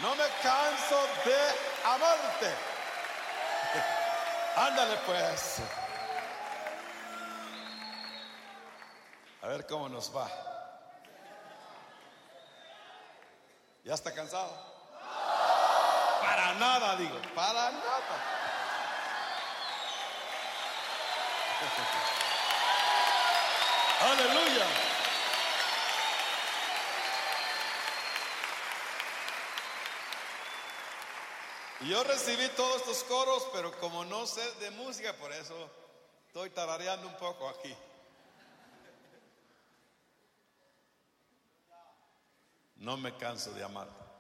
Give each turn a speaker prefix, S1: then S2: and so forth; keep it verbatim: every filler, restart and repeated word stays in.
S1: No me canso de amarte. Ándale pues. A ver cómo nos va. ¿Ya está cansado? Para nada, digo, para nada. Aleluya. Y yo recibí todos estos coros, pero como no sé de música, por eso estoy tarareando un poco aquí. No me canso de amarte.